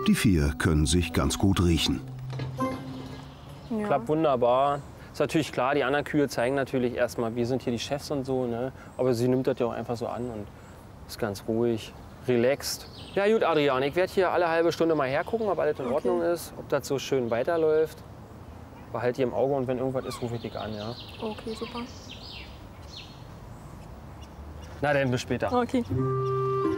Die 4 können sich ganz gut riechen. Ja. Klappt wunderbar. Ist natürlich klar, die anderen Kühe zeigen natürlich erstmal, wir sind hier die Chefs und so, ne? Aber sie nimmt das ja auch einfach so an und ist ganz ruhig, relaxed. Ja gut, Adrian, ich werde hier alle halbe Stunde mal hergucken, ob alles in Ordnung ist, ob das so schön weiterläuft. Behalte die im Auge und wenn irgendwas ist, rufe ich dich an, ja? Okay, super. Na dann, bis später. Okay.